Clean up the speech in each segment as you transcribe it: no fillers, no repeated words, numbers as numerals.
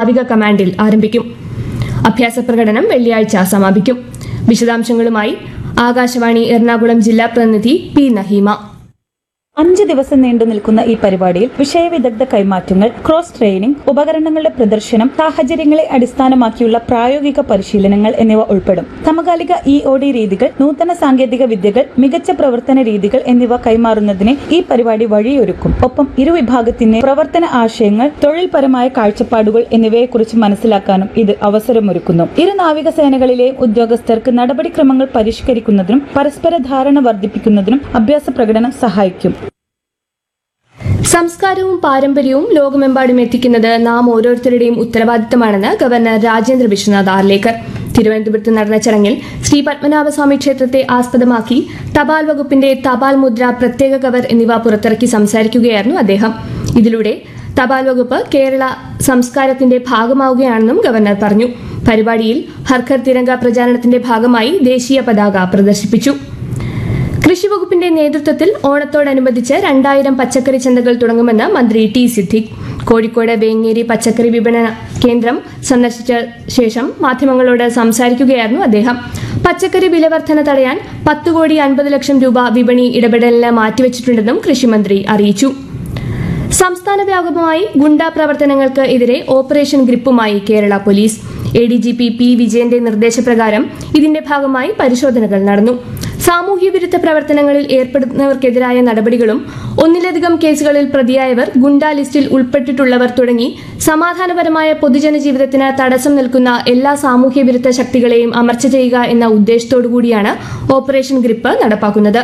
നാവിക കമാൻഡിൽ ആരംഭിക്കും. അഭ്യാസ പ്രകടനം വെള്ളിയാഴ്ച സമാപിക്കും. വിശദാംശങ്ങളുമായി ആകാശവാണി എറണാകുളം ജില്ലാ പ്രതിനിധി പി നഹീമ. 5 ദിവസം നീണ്ടു നിൽക്കുന്ന ഈ പരിപാടിയിൽ വിഷയവിദഗ്ധ കൈമാറ്റങ്ങൾ, ക്രോസ് ട്രെയിനിംഗ്, ഉപകരണങ്ങളുടെ പ്രദർശനം, സാഹചര്യങ്ങളെ അടിസ്ഥാനമാക്കിയുള്ള പ്രായോഗിക പരിശീലനങ്ങൾ എന്നിവ ഉൾപ്പെടും. സമകാലിക EOD രീതികൾ, നൂതന സാങ്കേതിക വിദ്യകൾ, മികച്ച പ്രവർത്തന രീതികൾ എന്നിവ കൈമാറുന്നതിന് ഈ പരിപാടി വഴിയൊരുക്കും. ഒപ്പം ഇരുവിഭാഗത്തിന് പ്രവർത്തന ആശയങ്ങൾ, തൊഴിൽപരമായ കാഴ്ചപ്പാടുകൾ എന്നിവയെക്കുറിച്ച് മനസ്സിലാക്കാനും ഇത് അവസരമൊരുക്കുന്നു. ഇരു നാവികസേനകളിലെയും ഉദ്യോഗസ്ഥർക്ക് നടപടിക്രമങ്ങൾ പരിഷ്കരിക്കുന്നതിനും പരസ്പര ധാരണ വർദ്ധിപ്പിക്കുന്നതിനും അഭ്യാസ പ്രകടനം സഹായിക്കും. സംസ്കാരവും പാരമ്പര്യവും ലോകമെമ്പാടും എത്തിക്കുന്നത് നാം ഓരോരുത്തരുടെയും ഉത്തരവാദിത്തമാണെന്ന് ഗവർണർ രാജേന്ദ്ര വിശ്വനാഥ് ആർലേക്കർ. തിരുവനന്തപുരത്ത് നടന്ന ചടങ്ങിൽ ശ്രീ പത്മനാഭസ്വാമി ക്ഷേത്രത്തെ ആസ്പദമാക്കി തപാൽ വകുപ്പിന്റെ തപാൽ മുദ്ര, പ്രത്യേക കവർ എന്നിവ പുറത്തിറക്കി സംസാരിക്കുകയായിരുന്നു അദ്ദേഹം. ഇതിലൂടെ തപാൽ വകുപ്പ് കേരള സംസ്കാരത്തിന്റെ ഭാഗമാവുകയാണെന്നും ഗവർണർ പറഞ്ഞു. പരിപാടിയിൽ ഹർ ഘർ തിരങ്ക പ്രചാരണത്തിന്റെ ഭാഗമായി ദേശീയ പതാക പ്രദർശിപ്പിച്ചു. കൃഷിവകുപ്പിന്റെ നേതൃത്വത്തിൽ ഓണത്തോടനുബന്ധിച്ച് 2000 പച്ചക്കറി ചന്തകൾ തുടങ്ങുമെന്ന് മന്ത്രി ടി സിദ്ദിഖ്. കോഴിക്കോട് വേങ്ങേരി പച്ചക്കറി വിപണന കേന്ദ്രം സന്ദർശിച്ച ശേഷം മാധ്യമങ്ങളോട് സംസാരിക്കുകയായിരുന്നു അദ്ദേഹം. പച്ചക്കറി വിലവർധന തടയാൻ 10,50 ലക്ഷം രൂപ വിപണി ഇടപെടലിന് മാറ്റിവെച്ചിട്ടുണ്ടെന്നും കൃഷിമന്ത്രി അറിയിച്ചു. സംസ്ഥാന വ്യാപകമായി ഗുണ്ടാ പ്രവർത്തനങ്ങൾക്ക് എതിരെ operation ഗ്രിപ്പുമായി Kerala police. ADGP P. വിജയന്റെ നിർദ്ദേശപ്രകാരം ഇതിന്റെ ഭാഗമായി പരിശോധനകൾ നടന്നു. സാമൂഹ്യവിരുദ്ധ പ്രവർത്തനങ്ങളിൽ ഏർപ്പെടുന്നവർക്കെതിരായ നടപടികളും, ഒന്നിലധികം കേസുകളിൽ പ്രതിയായവർ, ഗുണ്ടാ ലിസ്റ്റിൽ ഉൾപ്പെട്ടിട്ടുള്ളവർ തുടങ്ങി സമാധാനപരമായ പൊതുജന ജീവിതത്തിന് തടസ്സം നിൽക്കുന്ന എല്ലാ സാമൂഹ്യവിരുദ്ധ ശക്തികളെയും അമർച്ച ചെയ്യുക എന്ന ഉദ്ദേശത്തോടുകൂടിയാണ് ഓപ്പറേഷൻ ഗ്രിപ്പ് നടപ്പാക്കുന്നത്.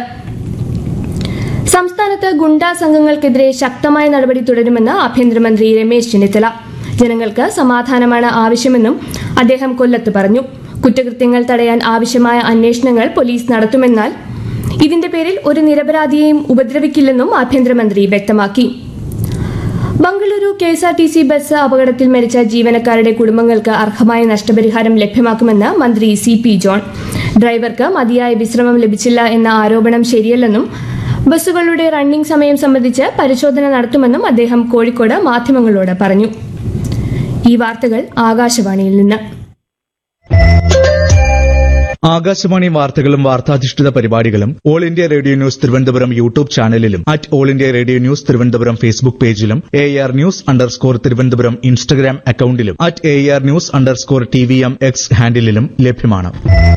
സംസ്ഥാനത്ത് ഗുണ്ടാ സംഘങ്ങൾക്കെതിരെ ശക്തമായ നടപടി തുടരുമെന്ന് ആഭ്യന്തരമന്ത്രി രമേശ് ചെന്നിത്തല. ജനങ്ങൾക്ക് സമാധാനമാണ് ആവശ്യമെന്നും അദ്ദേഹം കൊല്ലത്ത് പറഞ്ഞു. കുറ്റകൃത്യങ്ങൾ തടയാൻ ആവശ്യമായ അന്വേഷണങ്ങൾ പോലീസ് നടത്തുമെന്നാൽ ഇതിന്റെ പേരിൽ ഒരു നിരപരാധിയെയും ഉപദ്രവിക്കില്ലെന്നും ആഭ്യന്തരമന്ത്രി വ്യക്തമാക്കി. ബംഗളൂരു KSRTC ബസ് അപകടത്തിൽ മരിച്ച ജീവനക്കാരുടെ കുടുംബങ്ങൾക്ക് അർഹമായ നഷ്ടപരിഹാരം ലഭ്യമാക്കുമെന്ന് മന്ത്രി CP ജോൺ. ഡ്രൈവർക്ക് മതിയായ വിശ്രമം ലഭിച്ചില്ല എന്ന ആരോപണം ശരിയല്ലെന്നും ബസ്സുകളുടെ റണ്ണിംഗ് സമയം സംബന്ധിച്ച് പരിശോധന നടത്തുമെന്നും അദ്ദേഹം കോഴിക്കോട് മാധ്യമങ്ങളോട് പറഞ്ഞു. ഈ വാർത്തകൾ ആകാശവാണിയിൽ നിന്ന്. ആകാശവാണി വാർത്തകളും വാർത്താധിഷ്ഠിത പരിപാടികളും all India radio news Thiruvananthapuram YouTube ചാനലിലും all India radio news Thiruvananthapuram Facebook പേജിലും AR News_ തിരുവനന്തപുരം ഇൻസ്റ്റഗ്രാം അക്കൌണ്ടിലും AR News_TVM X ഹാൻഡിലും ലഭ്യമാണ്.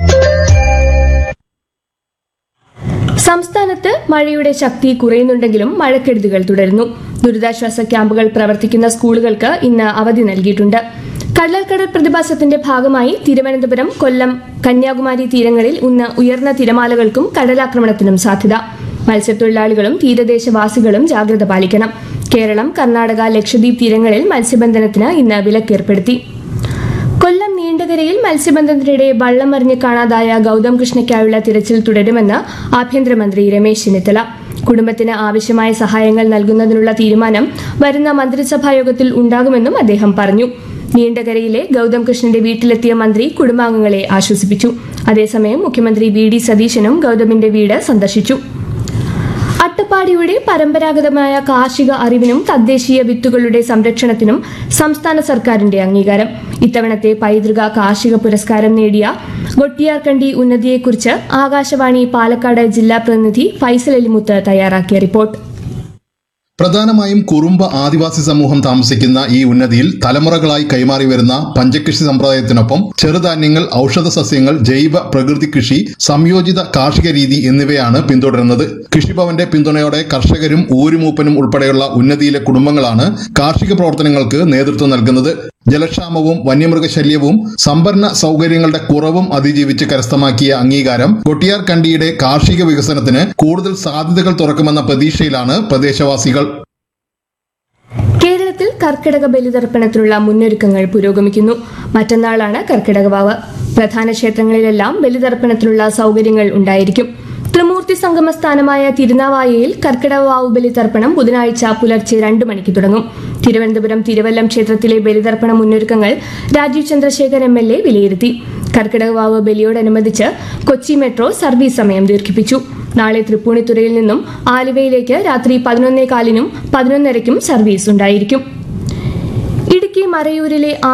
സംസ്ഥാനത്ത് മഴയുടെ ശക്തി കുറയുന്നുണ്ടെങ്കിലും മഴക്കെടുതികൾ തുടരുന്നു. ദുരിതാശ്വാസ ക്യാമ്പുകൾ പ്രവർത്തിക്കുന്ന സ്കൂളുകൾക്ക് ഇന്ന് അവധി നൽകിയിട്ടുണ്ട്. കള്ളക്കടൽ പ്രതിഭാസത്തിന്റെ ഭാഗമായി തിരുവനന്തപുരം, കൊല്ലം, കന്യാകുമാരി തീരങ്ങളിൽ ഇന്ന് ഉയർന്ന തിരമാലകൾക്കും കടലാക്രമണത്തിനും സാധ്യത. മത്സ്യത്തൊഴിലാളികളും തീരദേശവാസികളും ജാഗ്രത പാലിക്കണം. കേരളം, കർണാടക, ലക്ഷദ്വീപ് തീരങ്ങളിൽ മത്സ്യബന്ധനത്തിന് ഇന്ന് വിലക്കേർപ്പെടുത്തി. കൊല്ലം നീണ്ടകരയിൽ മത്സ്യബന്ധനത്തിനിടെ വള്ളം മറിഞ്ഞ് കാണാതായ ഗൌതം കൃഷ്ണയ്ക്കായുള്ള തിരച്ചിൽ തുടരുമെന്ന് ആഭ്യന്തരമന്ത്രി രമേശ് ചെന്നിത്തല. കുടുംബത്തിന് ആവശ്യമായ സഹായങ്ങൾ നൽകുന്നതിനുള്ള തീരുമാനം വരുന്ന മന്ത്രിസഭാ യോഗത്തിൽ ഉണ്ടാകുമെന്നും അദ്ദേഹം പറഞ്ഞു. നീണ്ടകരയിലെ ഗൌതം കൃഷ്ണന്റെ വീട്ടിലെത്തിയ മന്ത്രി കുടുംബാംഗങ്ങളെ ആശ്വസിപ്പിച്ചു. അതേസമയം മുഖ്യമന്ത്രി VD സതീശനും ഗൌതമിന്റെ വീട് സന്ദർശിച്ചു. അട്ടപ്പാടിയുടെ പരമ്പരാഗതമായ കാർഷിക അറിവിനും തദ്ദേശീയ വിത്തുകളുടെ സംരക്ഷണത്തിനും സംസ്ഥാന സർക്കാരിന്റെ അംഗീകാരം. ഇത്തവണത്തെ പൈതൃക കാർഷിക പുരസ്കാരം നേടിയ ഗൊട്ടിയാർകണ്ടി ഉന്നതിയെക്കുറിച്ച് ആകാശവാണി പാലക്കാട് ജില്ലാ പ്രതിനിധി ഫൈസൽ അലിമുത്ത് തയ്യാറാക്കിയ റിപ്പോർട്ട്. പ്രധാനമായും കുറുമ്പ ആദിവാസി സമൂഹം താമസിക്കുന്ന ഈ ഉന്നതിയിൽ തലമുറകളായി കൈമാറി വരുന്ന പഞ്ചകൃഷി സമ്പ്രദായത്തിനൊപ്പം ചെറുധാന്യങ്ങൾ, ഔഷധ സസ്യങ്ങൾ, ജൈവ പ്രകൃതി കൃഷി, സംയോജിത കാർഷിക രീതി എന്നിവയാണ് പിന്തുടരുന്നത്. കൃഷിഭവന്റെ പിന്തുണയോടെ കർഷകരും ഊരുമൂപ്പനും ഉൾപ്പെടെയുള്ള ഉന്നതിയിലെ കുടുംബങ്ങളാണ് കാർഷിക പ്രവർത്തനങ്ങൾക്ക് നേതൃത്വം നൽകുന്നത്. ജലക്ഷാമവും വന്യമൃഗശല്യവും സംഭരണ സൗകര്യങ്ങളുടെ കുറവും അതിജീവിച്ച് കരസ്ഥമാക്കിയ അംഗീകാരം കൊട്ടിയാർകണ്ടിയുടെ കാർഷിക വികസനത്തിന് കൂടുതൽ സാധ്യതകൾ തുറക്കുമെന്ന പ്രതീക്ഷയിലാണ് പ്രദേശവാസികൾ. കേരളത്തിൽ കർക്കിടക ബലിതർപ്പണത്തിനുള്ള മുന്നൊരുക്കങ്ങൾ പുരോഗമിക്കുന്നു. മറ്റന്നാളാണ് കർക്കിടക വാവ്. പ്രധാന ക്ഷേത്രങ്ങളിലെല്ലാം ബലിതർപ്പണത്തിനുള്ള സൗകര്യങ്ങൾ ഉണ്ടായിരിക്കും. ത്രിമൂർത്തി സംഗമ സ്ഥാനമായ തിരുനാവായയിൽ കർക്കിടക വാവ് ബലിതർപ്പണം ബുധനാഴ്ച പുലർച്ചെ 2 മണിക്ക് തുടങ്ങും. തിരുവനന്തപുരം തിരുവല്ലം ക്ഷേത്രത്തിലെ ബലിതർപ്പണ മുന്നൊരുക്കങ്ങൾ രാജീവ് ചന്ദ്രശേഖർ MLA വിലയിരുത്തി. കർക്കിടക വാവ് ബലിയോടനുബന്ധിച്ച് കൊച്ചി മെട്രോ സർവീസ് സമയം ദീർഘിപ്പിച്ചു. നാളെ തൃപ്പൂണിത്തുറയിൽ നിന്നും ആലുവയിലേക്ക് രാത്രി 11:15-നും 11:30-നും സർവീസ് ഉണ്ടായിരിക്കും. ഇടുക്കി മറയൂരിലെ